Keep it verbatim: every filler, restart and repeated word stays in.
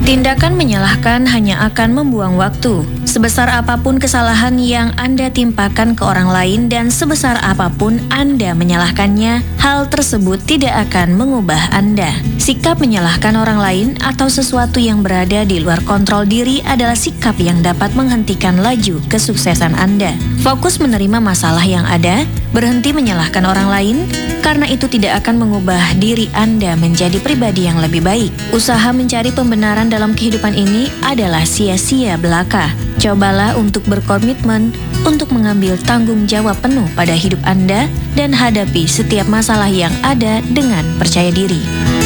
Tindakan menyalahkan hanya akan membuang waktu. Sebesar apapun kesalahan yang Anda timpakan ke orang lain dan sebesar apapun Anda menyalahkannya, hal tersebut tidak akan mengubah Anda. Sikap menyalahkan orang lain atau sesuatu yang berada di luar kontrol diri adalah sikap yang dapat menghentikan laju kesuksesan Anda. Fokus menerima masalah yang ada, berhenti menyalahkan orang lain, karena itu tidak akan mengubah diri Anda menjadi pribadi yang lebih baik. Usaha mencari pembenaran dalam kehidupan ini adalah sia-sia belaka. Cobalah untuk berkomitmen untuk mengambil tanggung jawab penuh pada hidup Anda dan hadapi setiap masalah yang ada dengan percaya diri.